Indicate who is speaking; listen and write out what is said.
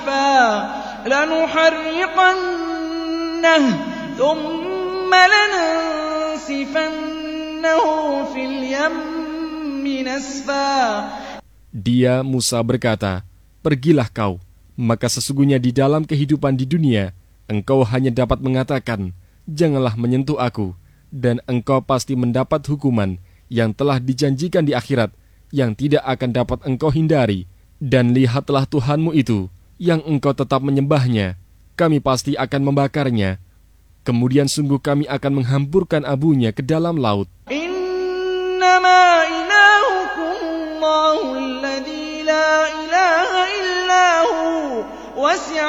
Speaker 1: حنيفا لنحرقنه ثم لننسفنه في اليم نسفا.
Speaker 2: Dia Musa berkata, "Pergilah kau, maka sesungguhnya di dalam kehidupan di dunia, engkau hanya dapat mengatakan, janganlah menyentuh aku, dan engkau pasti mendapat hukuman yang telah dijanjikan di akhirat, yang tidak akan dapat engkau hindari. Dan lihatlah Tuhanmu itu, yang engkau tetap menyembahnya, kami pasti akan membakarnya. Kemudian sungguh kami akan menghampurkan abunya ke dalam laut."
Speaker 1: إنما إلهكم الله الذي لا إله إلا هو وسع